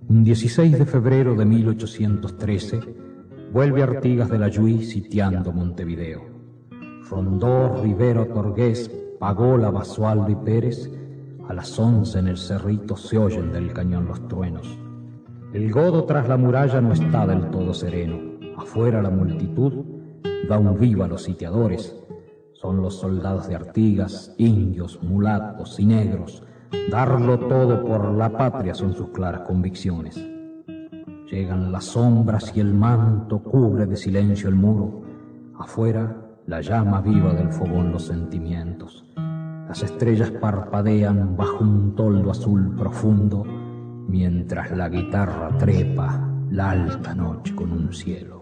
Un 16 de febrero de 1813, vuelve Artigas de la Lluí sitiando Montevideo. Rondó, Rivero, Torgués, Pagola, Basualdo y Pérez. A las 11 en el cerrito se oyen del cañón los truenos. El godo tras la muralla no está del todo sereno. Afuera la multitud da un viva a los sitiadores. Son los soldados de Artigas, indios, mulatos y negros. Darlo todo por la patria son sus claras convicciones. Llegan las sombras y el manto cubre de silencio el muro. Afuera la llama viva del fogón los sentimientos. Las estrellas parpadean bajo un toldo azul profundo, mientras la guitarra trepa la alta noche con un cielo.